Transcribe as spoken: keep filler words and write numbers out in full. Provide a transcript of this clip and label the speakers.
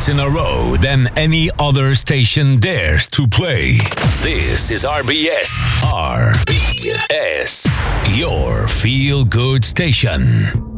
Speaker 1: hits in a row than any other station dares to play. This is R B S. R B S, your feel-good station.